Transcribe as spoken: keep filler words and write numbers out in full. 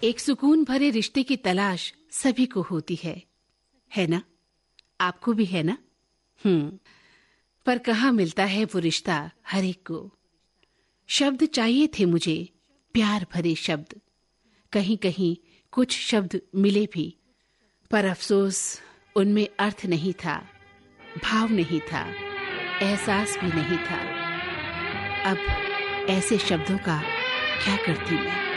एक सुकून भरे रिश्ते की तलाश सभी को होती है, है ना? आपको भी है ना? हम्म पर कहाँ मिलता है वो रिश्ता हर एक को। शब्द चाहिए थे मुझे, प्यार भरे शब्द। कहीं कहीं कुछ शब्द मिले भी, पर अफसोस उनमें अर्थ नहीं था, भाव नहीं था, एहसास भी नहीं था। अब ऐसे शब्दों का क्या करती मैं।